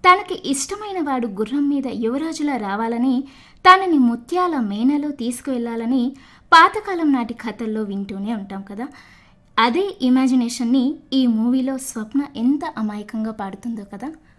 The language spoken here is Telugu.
తనకి ఇష్టమైన వాడు గుర్రం మీద యువరాజులా రావాలని, తనని ముత్యాల మేనలో తీసుకువెళ్ళాలని పాతకాలం నాటి కథల్లో వింటూనే ఉంటాం కదా. అదే ఇమాజినేషన్ని ఈ మూవీలో స్వప్న ఎంత అమాయకంగా పాడుతుందో కదా.